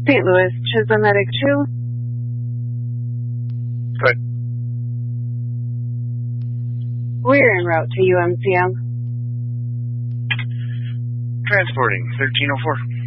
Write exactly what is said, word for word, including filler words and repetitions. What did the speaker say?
Saint Louis, Chisholm Medic two. Good. We're en route to U M C M. Transporting thirteen oh four.